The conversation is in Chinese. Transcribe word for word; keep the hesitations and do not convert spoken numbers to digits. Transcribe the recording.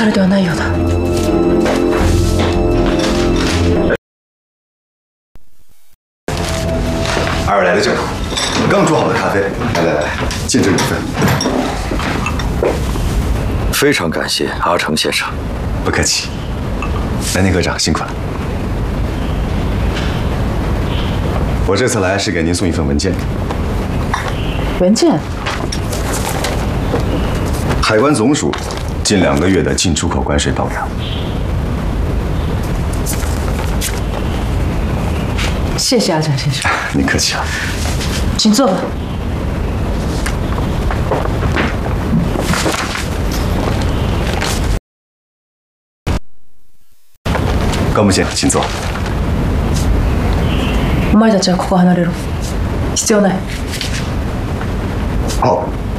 されてはないようだ。 二位来的正好，刚煮好的咖啡，来来来，敬这一份。 非常感谢阿成先生。 不客气。南田科长辛苦了。我这次来是给您送一份文件。 文件？ 海关总署近两个月的进出口关税报表。 谢谢阿成先生。 您客气了。 请坐吧。 高木先生，请坐。 お前たちはここ離れろ。必要ない。 好。